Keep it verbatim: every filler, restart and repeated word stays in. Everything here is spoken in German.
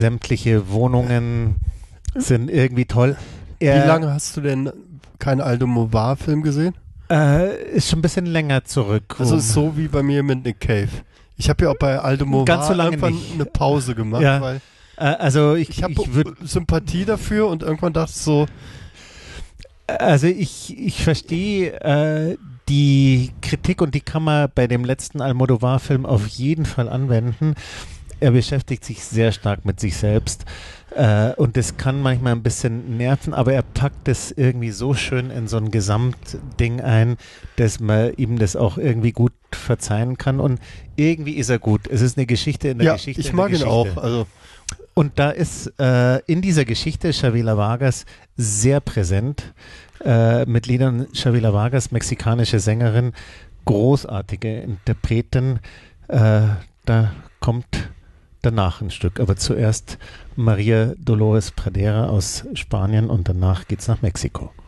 Sämtliche Wohnungen sind irgendwie toll. Er, Wie lange hast du denn keinen Almodovar-Film gesehen? Äh, ist schon ein bisschen länger zurück. Also ist so wie bei mir mit Nick Cave. Ich habe ja auch bei Almodovar Ganz so lange irgendwann nicht. eine Pause gemacht, Ja. weil äh, also ich, ich habe ich würd, Sympathie dafür und irgendwann dachte ich so, also ich, ich verstehe äh, die Kritik und die kann man bei dem letzten Almodovar-Film auf jeden Fall anwenden. Er beschäftigt sich sehr stark mit sich selbst äh, und das kann manchmal ein bisschen nerven, aber er packt das irgendwie so schön in so ein Gesamtding ein, dass man ihm das auch irgendwie gut verzeihen kann und irgendwie ist er gut. Es ist eine Geschichte in der ja, Geschichte. ich in mag der ihn Geschichte. auch. Also Und da ist äh, in dieser Geschichte Chavela Vargas sehr präsent äh, mit Liedern. Chavela Vargas, mexikanische Sängerin, großartige Interpretin. Äh, da kommt danach ein Stück, aber zuerst Maria Dolores Pradera aus Spanien und danach geht's nach Mexiko.